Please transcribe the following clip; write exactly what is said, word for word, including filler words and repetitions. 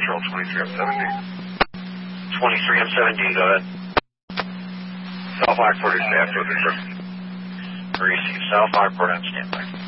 Control twenty-three M seven D. twenty-three M seven D, go ahead. South Lockport is after the trip. Receive South Lockport on standby.